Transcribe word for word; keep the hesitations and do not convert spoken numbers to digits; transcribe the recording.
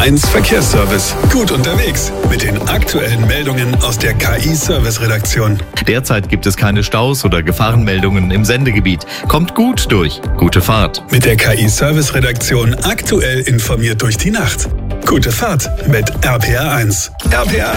eins Verkehrsservice. Gut unterwegs mit den aktuellen Meldungen aus der K I-Service-Redaktion. Derzeit gibt es keine Staus oder Gefahrenmeldungen im Sendegebiet. Kommt gut durch. Gute Fahrt. Mit der K I-Service-Redaktion aktuell informiert durch die Nacht. Gute Fahrt mit R P R eins. R P R